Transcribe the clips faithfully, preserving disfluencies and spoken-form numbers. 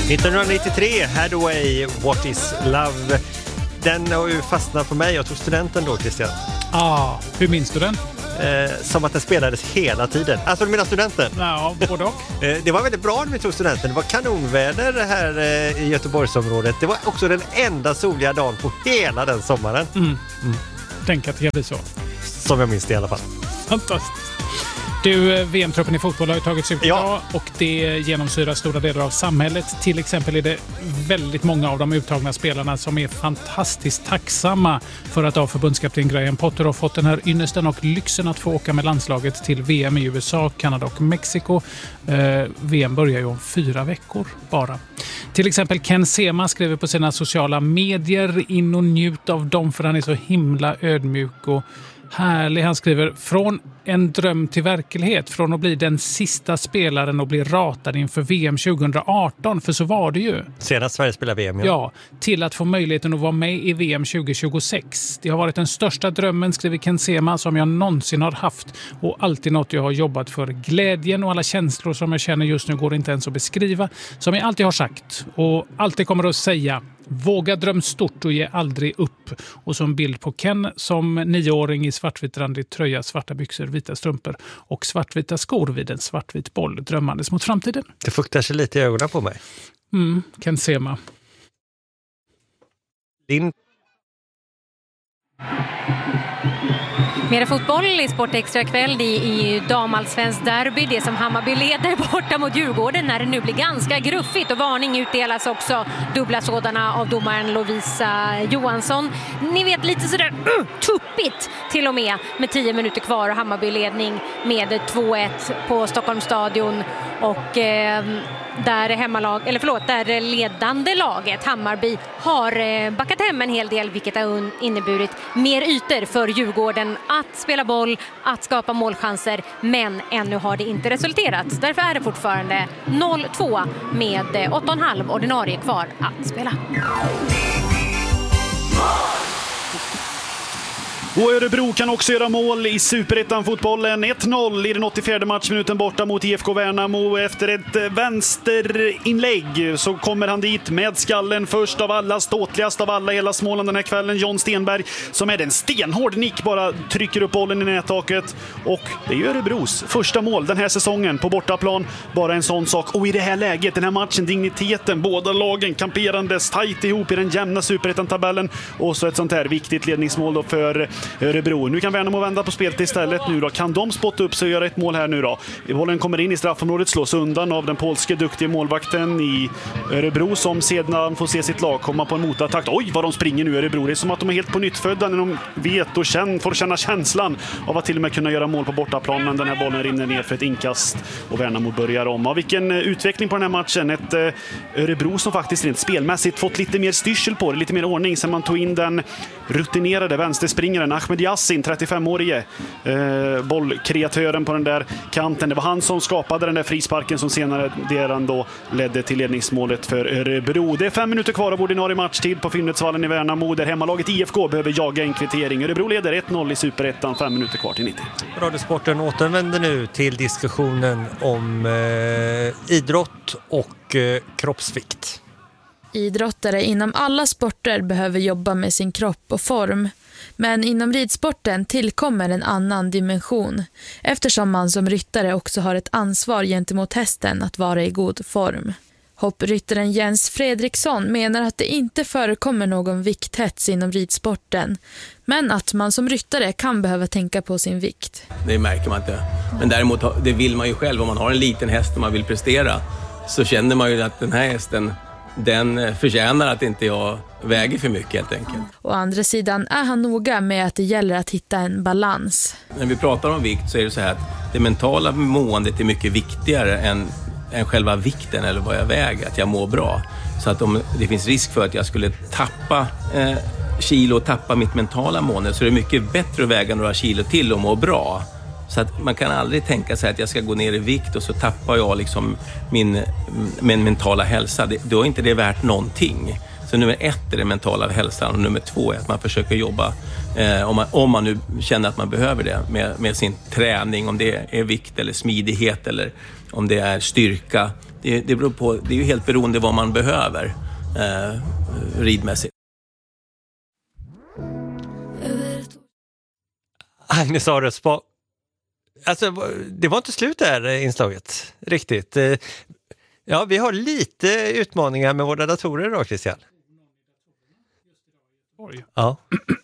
nittonhundranittiotre, Hathaway, What is Love. Den har ju fastnat på mig. Jag tog studenten då, Christian. Ah, hur minns du den? Eh, som att den spelades hela tiden. Alltså du menar studenten? Ja, både och. eh, det var väldigt bra när vi tog studenten. Det var kanonväder här eh, i Göteborgsområdet. Det var också den enda soliga dagen på hela den sommaren. Mm. Mm. Tänk att det kan bli så. Som jag minns det i alla fall. Fantastiskt. Du, V M-truppen i fotboll har ju tagits ut ja. idag och det genomsyrar stora delar av samhället. Till exempel är det väldigt många av de uttagna spelarna som är fantastiskt tacksamma för att av förbundskapten Graham Potter har fått den här ynnesten och lyxen att få åka med landslaget till V M i U S A, Kanada och Mexiko. Eh, V M börjar ju om fyra veckor bara. Till exempel Ken Sema skriver på sina sociala medier: in och njut av dem för han är så himla ödmjuk och härlig. Han skriver: från en dröm till verklighet, från att bli den sista spelaren och bli ratad inför V M tjugoarton, för så var det ju. Senast Sverige spelar V M, ja. Ja, till att få möjligheten att vara med i V M tjugohundratjugosex. Det har varit den största drömmen, skriver Ken Sema, som jag någonsin har haft och alltid något jag har jobbat för. Glädjen och alla känslor som jag känner just nu går inte ens att beskriva. Som jag alltid har sagt och alltid kommer att säga: våga dröm stort och ge aldrig upp. Och som bild på Ken som nioåring i svartvitrandig tröja, svarta byxor, vita strumpor och svartvita skor vid en svartvit boll, drömmandes mot framtiden. Det fuktar sig lite i ögonen på mig. Mm, Ken Sema. Din... Mera fotboll i Sport Extra kväll i, i damallsvensk derby. Det som Hammarby leder borta mot Djurgården när det nu blir ganska gruffigt. Och varning utdelas också, dubbla sådana, av domaren Lovisa Johansson. Ni vet, lite sådär uh, tuppigt till och med med tio minuter kvar och Hammarby ledning med två ett på Stockholms stadion. Och eh, där hemmalag, eller förlåt, där ledande laget Hammarby har backat hem en hel del, vilket har inneburit mer ytor för Djurgården att spela boll, att skapa målchanser, men ännu har det inte resulterat. Därför är det fortfarande noll två med åtta och en halv ordinarie kvar att spela. Och Örebro kan också göra mål i Superettan-fotbollen. ett noll i den åttiofjärde matchminuten borta mot I F K Värnamo. Efter ett vänsterinlägg så kommer han dit med skallen först av alla, ståtligast av alla hela Småland den här kvällen, John Stenberg, som är den stenhård nick, bara trycker upp bollen i nättaket. Och det är Örebros första mål den här säsongen på bortaplan. Bara en sån sak. Och i det här läget, den här matchen, digniteten, båda lagen kamperandes tajt ihop i den jämna Superettan-tabellen. Och så ett sånt här viktigt ledningsmål då för Örebro. Nu kan Värnamo vända på spelet istället nu då. Kan de spotta upp sig och göra ett mål här nu då? Bollen kommer in i straffområdet, slås undan av den polske duktiga målvakten i Örebro, som sedan får se sitt lag komma på en motattack. Oj, vad de springer nu, Örebro. Det är som att de är helt på nyttfödda när de vet och känn, får känna känslan av att till och med kunna göra mål på bortaplan. Men den här bollen rinner ner för ett inkast och Värnamo börjar om. Ja, vilken utveckling på den här matchen. Ett eh, Örebro som faktiskt rent spelmässigt fått lite mer styrsel på det, lite mer ordning sen man tog in den rutinerade vänsterspringaren Ahmed Yassin, trettiofem-årige eh, bollkreatören på den där kanten. Det var han som skapade den där frisparken som senare deran då ledde till ledningsmålet för Örebro. Det är fem minuter kvar av ordinarie matchtid på Finnvedsvallen i Värnamo, där hemmalaget I F K behöver jaga en kvittering. Örebro leder ett noll i Superettan, fem minuter kvar till nittio. Radiosporten återvänder nu till diskussionen om eh, idrott och eh, kroppsvikt. Idrottare inom alla sporter behöver jobba med sin kropp och form. Men inom ridsporten tillkommer en annan dimension, eftersom man som ryttare också har ett ansvar gentemot hästen att vara i god form. Hoppryttaren Jens Fredriksson menar att det inte förekommer någon vikthets inom ridsporten, men att man som ryttare kan behöva tänka på sin vikt. Det märker man inte. Men däremot, det vill man ju själv. Om man har en liten häst och man vill prestera, så känner man ju att den här hästen, den förtjänar att inte jag väger för mycket helt enkelt. Å andra sidan är han noga med att det gäller att hitta en balans. När vi pratar om vikt så är det så här att det mentala måendet är mycket viktigare än, än själva vikten eller vad jag väger, att jag mår bra. Så att om det finns risk för att jag skulle tappa eh, kilo och tappa mitt mentala mående, så är det mycket bättre att väga några kilo till och må bra. Så att man kan aldrig tänka sig att jag ska gå ner i vikt och så tappar jag liksom min, min mentala hälsa. Det, då är inte det värt någonting. Så nummer ett är det mentala hälsan och nummer två är att man försöker jobba, eh, om, man, om man nu känner att man behöver det, med, med sin träning. Om det är vikt eller smidighet eller om det är styrka det, det beror på, det är ju helt beroende vad man behöver eh, ridmässigt. Agnes Aresbo. Alltså, det var inte slut där inslaget, riktigt. Ja, vi har lite utmaningar med våra datorer då, Christian. Oj. Ja.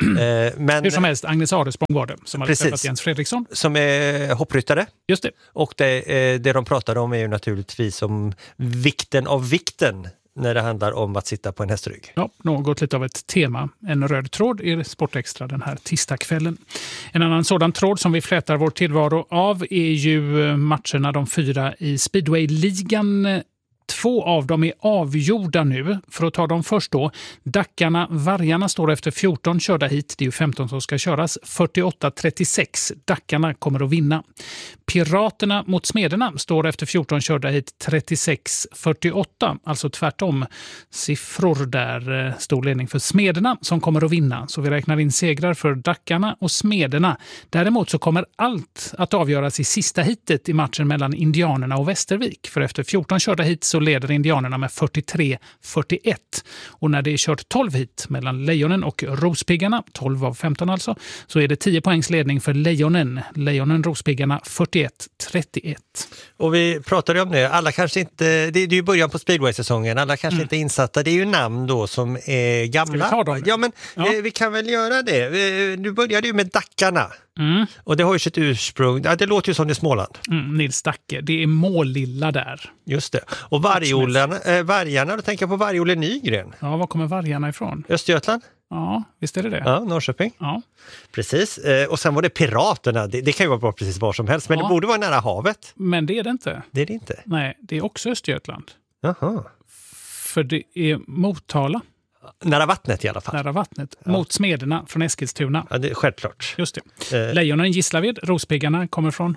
Men, hur som helst, Agnes Aresbo var det som hade precis, träffat Jens Fredriksson. Som är hoppryttare. Just det. Och det, det de pratade om är ju naturligtvis om vikten av vikten när det handlar om att sitta på en hästrygg. Ja, något lite av ett tema. En röd tråd i Sportextra den här tisdagskvällen. En annan sådan tråd som vi flätar vår tillvaro av är ju matcherna de fyra i Speedway-ligan. Två av dem är avgjorda nu. För att ta dem först då. Dackarna, Vargarna står efter fjorton körda hit. Det är ju femton som ska köras. fyrtioåtta trettiosex. Dackarna kommer att vinna. Piraterna mot Smederna står efter fjorton körda hit. trettiosex fyrtioåtta. Alltså tvärtom siffror där. Stor ledning för Smederna som kommer att vinna. Så vi räknar in segrar för Dackarna och Smederna. Däremot så kommer allt att avgöras i sista hitet i matchen mellan Indianerna och Västervik. För efter fjorton körda hit så leder Indianerna med fyrtiotre fyrtioett. Och när det är kört tolv hit mellan Lejonen och Rospiggarna, tolv av femton alltså, så är det tio poängs ledning för Lejonen. Lejonen, Rospiggarna, fyrtioett trettioett. Och vi pratade om det, alla kanske inte, det är ju början på Speedway-säsongen, alla kanske mm. inte är insatta, det är ju namn då som är gamla. Ska vi ta dem? Ja, men ja. Eh, vi kan väl göra det. Nu började ju med Dackarna. Mm. Och det har ju sitt ursprung, ja, det låter ju som det är Småland. Mm, Nils Dacke, det är Målilla där. Just det. Och vargarna, äh, vargarna, då tänker jag på Varg-Olle Nygren. Ja, var kommer vargarna ifrån? Östergötland? Ja, visst är det det. Ja, Norrköping. Ja. Precis. Eh, och sen var det Piraterna, det, det kan ju vara bra precis var som helst, men ja. Det borde vara nära havet. Men det är det inte. Det är det inte? Nej, det är också Östergötland. Jaha. För det är Motala. Nära vattnet i alla fall. Nära vattnet. Ja. Mot Smederna från Eskilstuna. Ja, det är självklart. Just det. Eh. Lejonen Gislaved, Rospiggarna kommer från?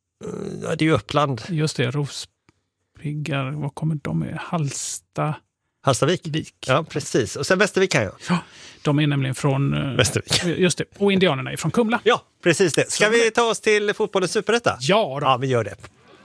Ja, det är ju Uppland. Just det, Rospiggar, vad kommer de med? Halsta... Hallstavik. Vik. Ja, precis. Och sen Västervik kan jag. Ja, de är nämligen från... Västervik. Just det. Och indianerna är från Kumla. Ja, precis det. Ska Så vi ta oss till fotbollens superetta? Ja då. Ja, vi gör det.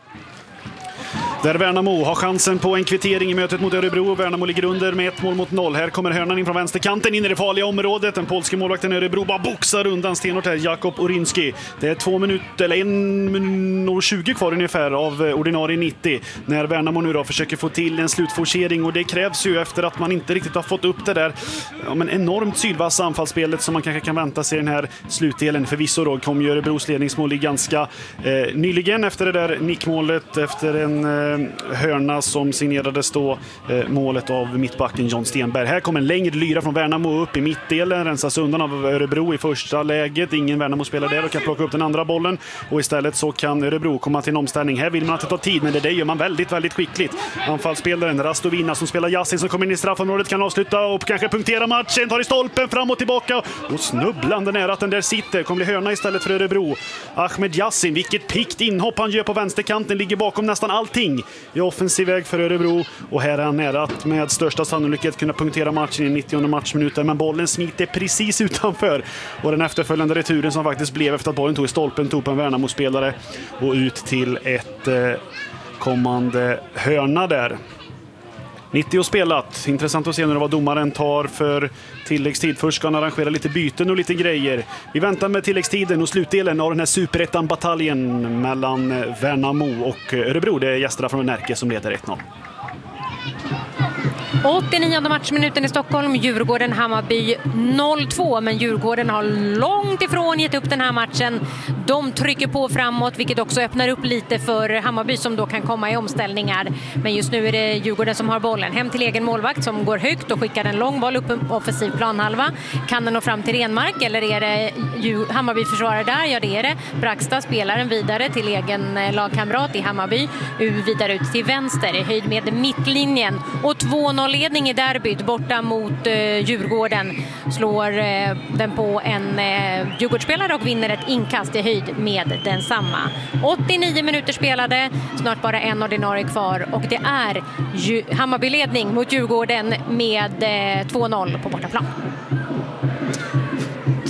Där Värnamo har chansen på en kvittering i mötet mot Örebro. Värnamo ligger under med ett mål mot noll. Här kommer hörnan in från vänsterkanten in i det farliga området. Den polske målvakten Örebro bara boxar undan stenhårt här. Jakob Orinski. Det är två minuter, eller en minut och tjugo kvar ungefär av ordinarie nittio. När Värnamo nu då försöker få till en slutforcering. Och det krävs ju efter att man inte riktigt har fått upp det där ja, men enormt sylvassa anfallsspelet som man kanske kan vänta sig i den här slutdelen. Förvisso då kom ju Örebros ledningsmål i ganska eh, nyligen efter det där nickmålet. Efter en eh, hörna som signerades då eh, målet av mittbacken John Stenberg. Här kommer en längre lyra från Värnamo upp i mittdelen, rensas undan av Örebro i första läget. Ingen Värnamo spelar där och kan plocka upp den andra bollen och istället så kan Örebro komma till en omställning. Här vill man att det tar tid, men det där gör man väldigt, väldigt skickligt. Anfallsspelaren Rastovina som spelar Yassin som kommer in i straffområdet kan avsluta och kanske punktera matchen, tar i stolpen fram och tillbaka och snubblande nära att den där sitter. Kommer bli hörna istället för Örebro. Ahmed Yassin, vilket pikt inhopp han gör på vänsterkanten, ligger bakom nästan allting i offensiv väg för Örebro och här är han nära att med största sannolikhet kunna punktera matchen i nittionde matchminuten, men bollen smiter precis utanför och den efterföljande returen som faktiskt blev efter att bollen tog i stolpen tog på en Värnamo-spelare och ut till ett eh, kommande hörna där. nittio spelat. Intressant att se nu vad domaren tar för tilläggstid. Först ska han arrangera lite byten och lite grejer. Vi väntar med tilläggstiden och slutdelen av den här superettan-bataljen mellan Värnamo och Örebro. Det är gästerna från Närke som leder ett noll. åttionionde matchminuten i Stockholm, Djurgården Hammarby noll två, men Djurgården har långt ifrån gett upp den här matchen. De trycker på framåt, vilket också öppnar upp lite för Hammarby som då kan komma i omställningar. Men just nu är det Djurgården som har bollen. Hem till egen målvakt som går högt och skickar en lång boll upp en offensiv planhalva. Kan den nå fram till Renmark eller är det Hammarby försvarar där? Ja, det är det. Braxta spelar den vidare till egen lagkamrat i Hammarby. Vidare ut till vänster i höjd med mittlinjen. Och två noll-ledning i derbyt borta mot eh, Djurgården. Slår eh, den på en eh, Djurgårdsspelare och vinner ett inkast i höjd med densamma. åttionio minuter spelade, snart bara en ordinarie kvar och det är Ju- Hammarby-ledning mot Djurgården med eh, två noll på bortaplan.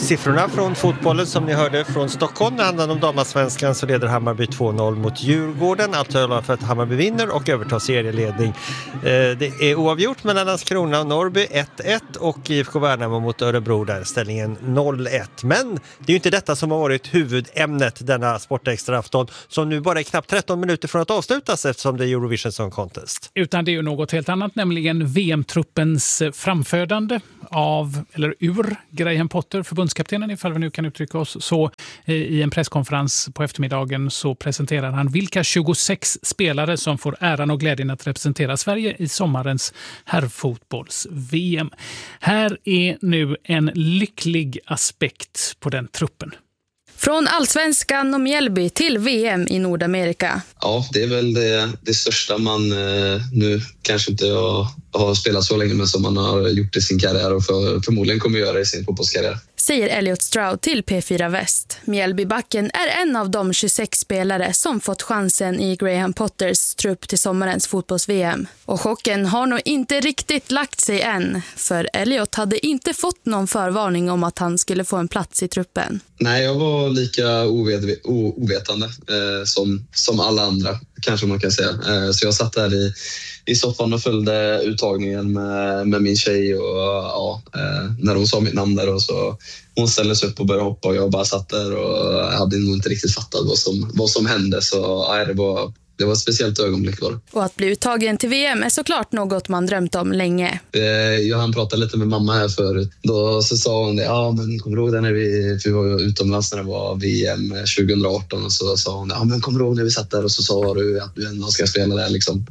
Siffrorna från fotbollen som ni hörde från Stockholm, det handlar om damallsvenskan, så leder Hammarby två noll mot Djurgården. Allt talar för att Hammarby vinner och övertar serieledning. Det är oavgjort mellan Landskrona och Norrby ett ett och I F K Värnamo mot Örebro där ställningen noll ett. Men det är ju inte detta som har varit huvudämnet denna sportextraafton som nu bara är knappt tretton minuter från att avslutas eftersom det är Eurovision Song Contest. Utan det är ju något helt annat, nämligen V M-truppens framfödande av, eller ur, Graham Potter, förbundskaptenen ifall vi nu kan uttrycka oss så. I en presskonferens på eftermiddagen så presenterar han vilka tjugosex spelare som får äran och glädjen att representera Sverige i sommarens herrfotbolls-V M. Här är nu en lycklig aspekt på den truppen. Från Allsvenskan och Mjällby till V M i Nordamerika. Ja, det är väl det, det största man eh, nu kanske inte har, har spelat så länge men som man har gjort i sin karriär och för, förmodligen kommer göra i sin fotbollskarriär. Säger Elliot Stroud till P fyra Väst. Mjällbybacken är en av de tjugosex spelare som fått chansen i Graham Potters trupp till sommarens fotbolls-V M. Och chocken har nog inte riktigt lagt sig än, för Elliot hade inte fått någon förvarning om att han skulle få en plats i truppen. Nej, jag var lika oved- ovetande eh, som, som alla andra, kanske man kan säga. Eh, så jag satt där i, i soffan och följde uttagningen med, med min tjej och ja, eh, när hon sa mitt namn där och så hon ställde sig upp och började hoppa och jag bara satt där och hade nog inte riktigt fattat vad som, vad som hände. Så ja, det var... Det var ett speciellt ögonblick var det. Och att bli uttagen till V M är såklart något man drömt om länge. Jag hann prata lite med mamma här förut. Då så sa hon det, ja men kommer du ihåg det när vi, för vi var utomlands när det var V M tjugo arton och så sa hon, ja men kommer du ihåg när vi satt där och så sa du att du ändå ska spela där liksom.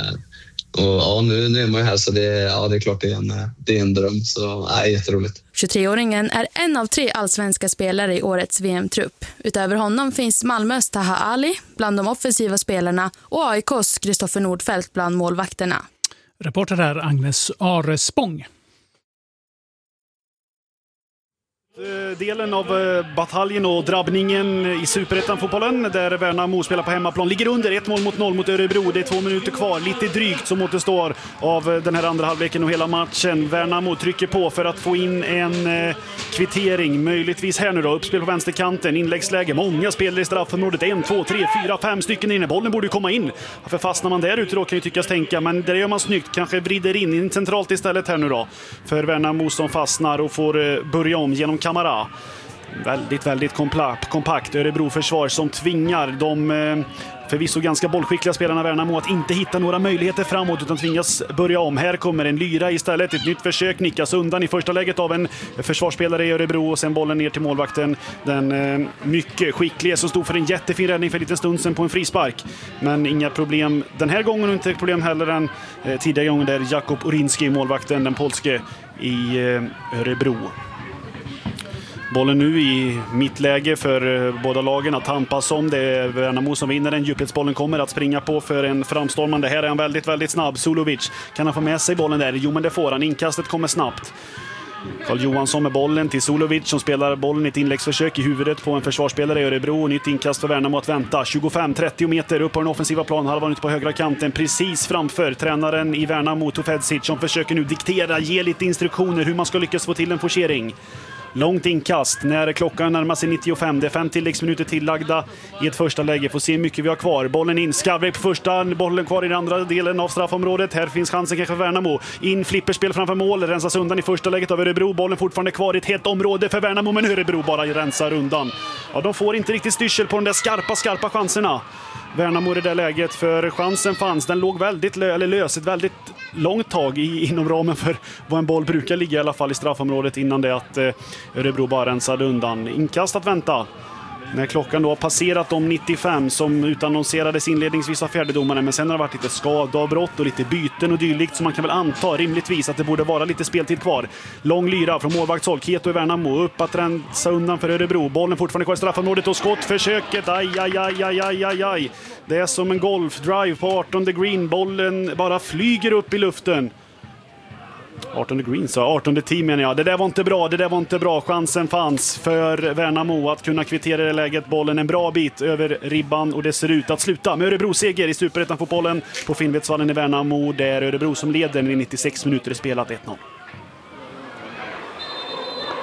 Och ja, nu, nu är man ju här så det, ja, det är klart det är en, det är en dröm. Så ja, jätteroligt. tjugotre-åringen är en av tre allsvenska spelare i årets V M-trupp. Utöver honom finns Malmös Taha Ali bland de offensiva spelarna och A I K:s Kristoffer Nordfeldt bland målvakterna. Reporter här Agnes Arespång. Delen av bataljen och drabbningen i Superettan-fotbollen där Värnamo spelar på hemmaplan ligger under ett mål mot noll mot Örebro. Det är två minuter kvar, lite drygt som återstår av den här andra halvleken och hela matchen. Värnamo trycker på för att få in en eh, kvittering, möjligtvis här nu då, uppspel på vänsterkanten, inläggsläge, många spelare i straffområdet, en, två, tre, fyra, fem stycken inne, bollen borde komma in. Varför fastnar man där ute då kan ju tyckas tänka, men där gör man snyggt, kanske vrider in, in centralt istället här nu då för Värnamo som fastnar och får eh, börja om genom Kamara. Väldigt, väldigt kompakt Örebro-försvar som tvingar de eh, förvisso ganska bollskickliga spelarna Värnamo att inte hitta några möjligheter framåt utan tvingas börja om. Här kommer en lyra istället, ett nytt försök nickas undan i första läget av en försvarsspelare i Örebro och sen bollen ner till målvakten. Den eh, mycket skickliga som stod för en jättefin räddning för en liten stund sedan på en frispark. Men inga problem den här gången och inte problem heller än eh, tidigare gången där Jakub Urinski, målvakten, den polske i eh, Örebro. Bollen nu i mittläge för båda lagen att tampas om. Det är Värnamo som vinner den. Djupledsbollen kommer att springa på för en framstormande. Här är han väldigt, väldigt snabb. Sulovic, kan han få med sig bollen där? Jo, men det får han. Inkastet kommer snabbt. Carl Johansson med bollen till Sulovic som spelar bollen i ett inläggsförsök i huvudet på en försvarsspelare i Örebro. Nytt inkast för Värnamo att vänta. tjugofem trettio meter upp på den offensiva plan. Halvan ut på högra kanten. Precis framför tränaren i Värnamo, Tofedzic, som försöker nu diktera, ge lite instruktioner hur man ska lyckas få till en forcering. Långt inkast när klockan närmar sig nittiofem. Det är fem tilläggsminuter tillagda i ett första läge. Får se hur mycket vi har kvar. Bollen in, Skavre på första, bollen kvar i den andra delen av straffområdet. Här finns chansen kanske för Värnamo. In, flipperspel framför mål, rensas undan i första läget av Örebro. Bollen fortfarande kvar i ett helt område för Värnamo, men Örebro bara rensar undan. Ja, de får inte riktigt styrsel på de där skarpa, skarpa chanserna. Värnamo i det där läget, för chansen fanns. Den låg väldigt lö- eller lös ett väldigt långt tag i, inom ramen för vad en boll brukar ligga i alla fall i straffområdet innan det att eh, Örebro bara rensade undan. Inkast att vänta. När klockan då har passerat de nittiofem som utannonserades inledningsvis av fjärdedomaren, men sen har det varit lite skadavbrott och lite byten och dylikt, så man kan väl anta rimligtvis att det borde vara lite speltid kvar. Lång lyra från målvaktshåll, Keto i Värnamo, upp att rensa undan för Örebro. Bollen fortfarande kvar i straffområdet och skottförsöket, aj, aj, aj, aj, aj, aj, aj. Det är som en golfdrive på artonde green, bollen bara flyger upp i luften. artonde green, så artonde team menar jag. Det där var inte bra, det där var inte bra. Chansen fanns för Värnamo att kunna kvittera det läget. Bollen en bra bit över ribban och det ser ut att sluta med Örebro-seger i Superettan-fotbollen på Finnvedsvallen i Värnamo. Det är Örebro som leder i nittiosex minuter spelat ett noll.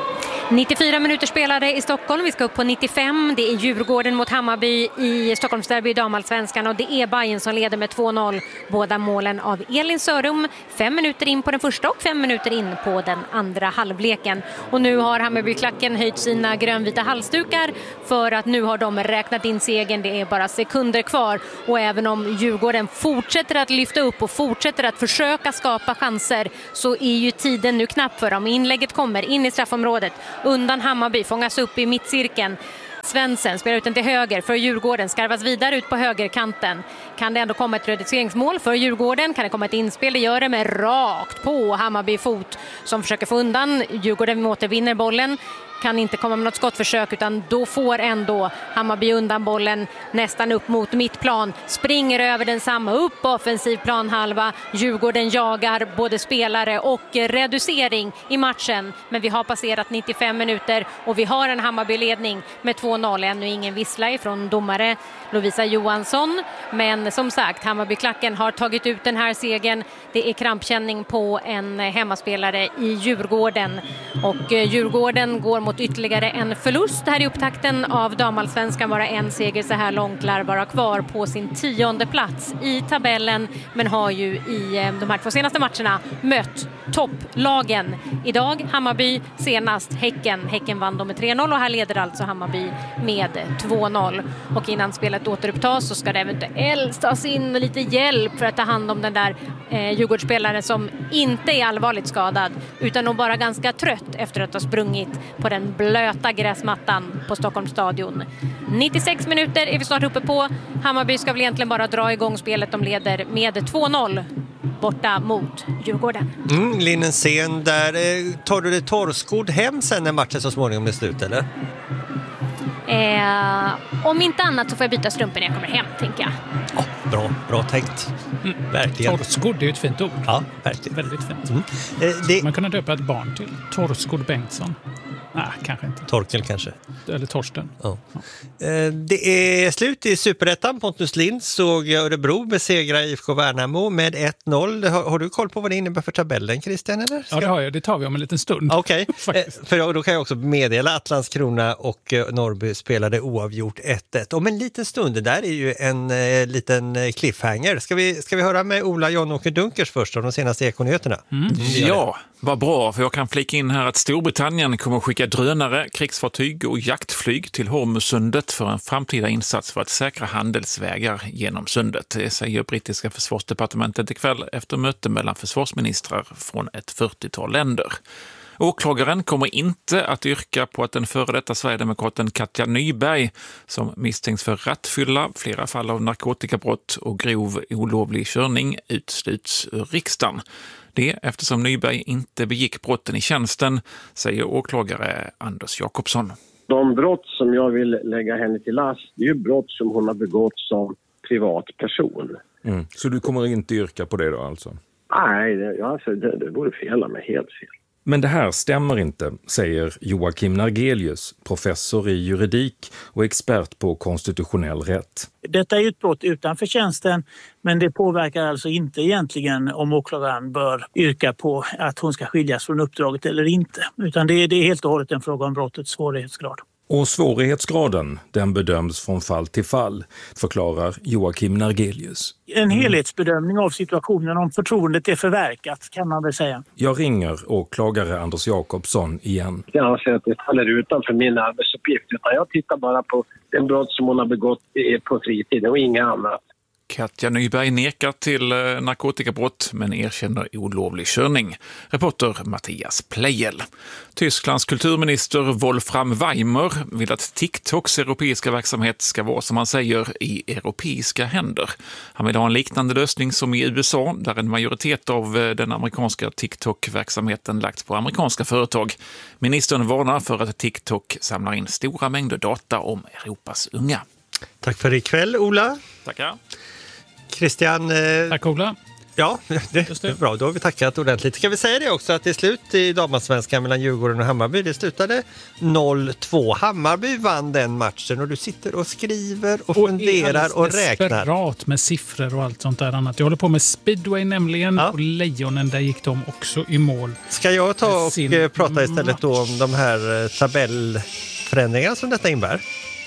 nittiofyra minuter spelade i Stockholm. Vi ska upp på nittiofem. Det är Djurgården mot Hammarby i Stockholmsderby i damallsvenskan och det är Bayern som leder med två noll. Båda målen av Elin Sörum. Fem minuter in på den första och fem minuter in på den andra halvleken. Och nu har Hammarbyklacken höjt sina grönvita halsdukar för att nu har de räknat in segern. Det är bara sekunder kvar och även om Djurgården fortsätter att lyfta upp och fortsätter att försöka skapa chanser så är ju tiden nu knapp för dem. Inlägget kommer in i straffområdet. Undan Hammarby, fångas upp i mittcirkeln. Svensson spelar ut den till höger för Djurgården, skarvas vidare ut på högerkanten. Kan det ändå komma ett reduceringsmål för Djurgården? Kan det komma ett inspel? Det gör det med rakt på Hammarby fot som försöker få undan. Djurgården återvinner bollen. Kan inte komma med något skottförsök utan då får ändå Hammarby undan bollen nästan upp mot mittplan. Springer över den samma upp på offensiv planhalva. Djurgården jagar både spelare och reducering i matchen. Men vi har passerat nittiofem minuter och vi har en Hammarby-ledning med två noll. Ännu ingen vissla ifrån domare Lovisa Johansson. Men som sagt, Hammarbyklacken har tagit ut den här segern. Det är krampkänning på en hemmaspelare i Djurgården. Och Djurgården går mot ytterligare en förlust. Det här är upptakten av damallsvenskan. Bara en seger så här långt, lär vara kvar på sin tionde plats i tabellen. Men har ju i de här två senaste matcherna mött topplagen. Idag Hammarby, senast Häcken. Häcken vann då med tre noll och här leder alltså Hammarby med två noll. Och innan spelet återupptas så ska det eventuellt tas in lite hjälp för att ta hand om den där eh, Djurgårdsspelaren som inte är allvarligt skadad utan nog bara ganska trött efter att ha sprungit på den blöta gräsmattan på Stockholms stadion. nittiosex minuter är vi snart uppe på. Hammarby ska väl egentligen bara dra igång spelet. De leder med två noll borta mot Djurgården. Mm, Linnensén där. Tar du det torrskod hem sen när matchen så småningom är slut, eller? Eh, om inte annat så får jag byta strumpor när jag kommer hem, tänker jag. Oh, bra, bra tänkt. Mm, verkligen. Torrskod är ju ett fint ord. Ja, verkligen. Väldigt fint. Mm. Eh, det... Man kunde döpa ett barn till Torrskod Bengtsson. Nej, kanske inte. Torkel kanske. Eller Torsten. Ja. Eh, det är slut i Superettan. Pontus Lind såg Örebro besegra I F K Värnamo med ett noll. Har, har du koll på vad det innebär för tabellen, Christian? Eller? Ja, det har jag. Det tar vi om en liten stund. Okej, okay. eh, för då kan jag också meddela att Landskrona och eh, Norrby spelade oavgjort ett ett. Om en liten stund, det där är ju en eh, liten cliffhanger. Ska vi, ska vi höra med Ola Jan-Åke Dunkers först om de senaste ekonyheterna? Mm. Ja, vad bra. För jag kan flika in här att Storbritannien kommer att skicka drönare, krigsfartyg och jaktflyg till Hormuzsundet för en framtida insats för att säkra handelsvägar genom sundet. Det säger brittiska försvarsdepartementet ikväll efter möte mellan försvarsministrar från ett fyrtiotal länder. Åklagaren kommer inte att yrka på att den före detta Sverigedemokraten Katja Nyberg, som misstänks för rattfylla, flera fall av narkotikabrott och grov olovlig körning, utsluts ur riksdagen. Det eftersom Nyberg inte begick brotten i tjänsten, säger åklagare Anders Jakobsson. De brott som jag vill lägga henne till last, det är ju brott som hon har begått som privatperson. Mm. Så du kommer inte yrka på det då alltså? Nej, det, alltså, det, det vore fel med helt fel. Men det här stämmer inte, säger Joakim Nargelius, professor i juridik och expert på konstitutionell rätt. Detta är ju ett brott utanför tjänsten, men det påverkar alltså inte egentligen om åklagaren bör yrka på att hon ska skiljas från uppdraget eller inte. Utan det är, det är helt och hållet en fråga om brottets svårighetsgrad. Och svårighetsgraden, den bedöms från fall till fall, förklarar Joakim Nargelius. En helhetsbedömning av situationen om förtroendet är förverkat, kan man väl säga. Jag ringer åklagare Anders Jakobsson igen. Jag anser att det faller utanför min arbetsuppgift, utan jag tittar bara på den brott som hon har begått på fritiden och inga annat. Katja Nyberg nekar till narkotikabrott men erkänner olovlig körning. Reporter Mattias Plejel. Tysklands kulturminister Wolfram Weimer vill att TikToks europeiska verksamhet ska vara, som han säger, i europeiska händer. Han vill ha en liknande lösning som i U S A, där en majoritet av den amerikanska TikTok-verksamheten lagts på amerikanska företag. Ministern varnar för att TikTok samlar in stora mängder data om Europas unga. Tack för ikväll, Ola. Tackar. Christian, eh, tack Ola. Ja, det är bra. Då har vi tackat ordentligt. Ska vi säga det också att det är slut i damallsvenskan mellan Djurgården och Hammarby. Det slutade noll två. Hammarby vann den matchen och du sitter och skriver och, och funderar och räknar. Desperat med siffror och allt sånt där annat. Jag håller på med speedway nämligen ja. och Lejonen, där gick de också i mål. Ska jag ta och sin prata istället då om de här tabellförändringarna som detta innebär?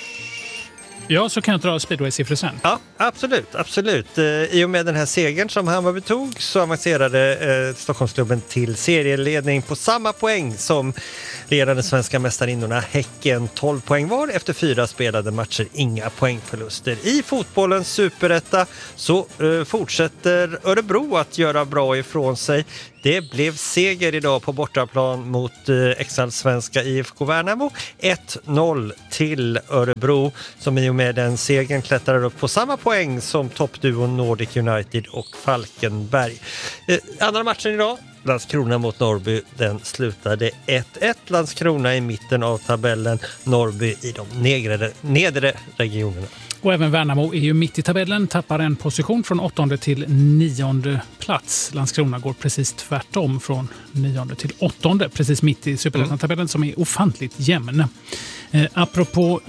Ja, så kan jag dra speedway-siffror sen. Ja, absolut, absolut. I och med den här segern som Hammarby tog så avancerade eh, Stockholmsklubben till serieledning på samma poäng som ledande svenska mästarinnorna Häcken. tolv poäng var efter fyra spelade matcher, inga poängförluster. I fotbollens superetta så eh, fortsätter Örebro att göra bra ifrån sig. Det blev seger idag på bortaplan mot eh, exalsvenska I F K Värnamo. ett noll till Örebro som i och med den segern klättrar upp på samma poäng som toppduon Nordic United och Falkenberg. Eh, andra matchen idag, Landskrona mot Norrby, den slutade ett ett. Landskrona i mitten av tabellen, Norrby i de nedre, nedre regionerna. Och även Värnamo är ju mitt i tabellen, tappar en position från åttonde till nionde plats. Landskrona går precis tvärtom från nionde till åttonde, precis mitt i Superettan-tabellen som är ofantligt jämn. Eh, apropå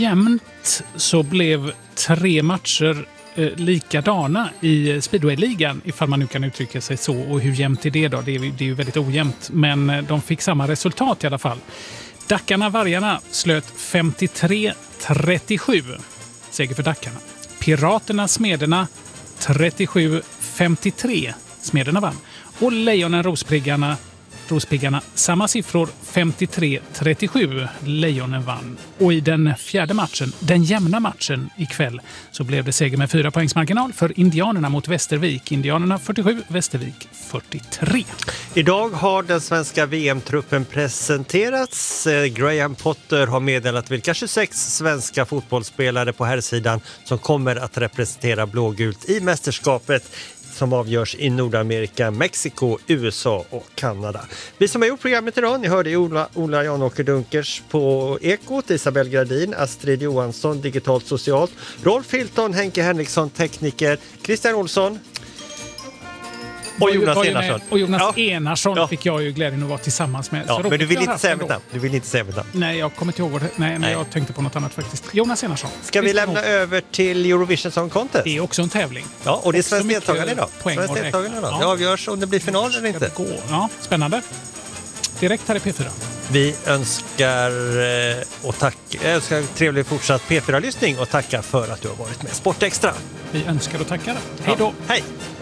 jämnt så blev tre matcher eh, likadana i Speedway-ligan, ifall man nu kan uttrycka sig så. Och hur jämnt är det då? Det är, det är ju väldigt ojämnt, men eh, de fick samma resultat i alla fall. Dackarna Vargarna slöt femtiotre trettiosju. Seger för Dackarna. Piraterna Smederna trettiosju femtiotre. Smederna vann. Och Lejonen Rospiggarna, Rospiggarna samma siffror, femtiotre trettiosju. Lejonen vann. Och i den fjärde matchen, den jämna matchen ikväll, så blev det seger med fyra poängs marginal för Indianerna mot Västervik. Indianerna fyrtiosju, Västervik fyrtiotre. Idag har den svenska V M-truppen presenterats. Graham Potter har meddelat vilka tjugosex svenska fotbollsspelare på herrsidan som kommer att representera blågult i mästerskapet som avgörs i Nordamerika, Mexiko, U S A och Kanada. Vi som har gjort programmet idag, ni hörde Ola, Ola Jan-Åker Dunkers på Ekot, Isabel Gradin, Astrid Johansson, Digitalt Socialt, Rolf Hilton, Henke Henriksson, tekniker, Christian Olsson och Jonas Enarsson. Och Jonas ja. Enarsson ja. fick jag ju glädjen att vara tillsammans med. Ja, men du vill inte säga mitt namn. Du vill inte säga mitt namn. Nej, jag kommer inte ihåg det. Nej, men Nej. jag tänkte på något annat faktiskt. Jonas Enarsson. Ska vi lämna ihåg. över till Eurovision Song Contest? Det är också en tävling. Ja, och det är svensk deltagande idag. Svensk deltagande idag. Ja. Det avgörs om det blir final eller inte. Gå. Ja, spännande. Direkt här i P fyra. Vi önskar, eh, och tack, önskar trevlig fortsatt P fyra-lyssning och tackar för att du har varit med. Sportextra. Vi önskar och tackar. Hej då. Ja. Hej.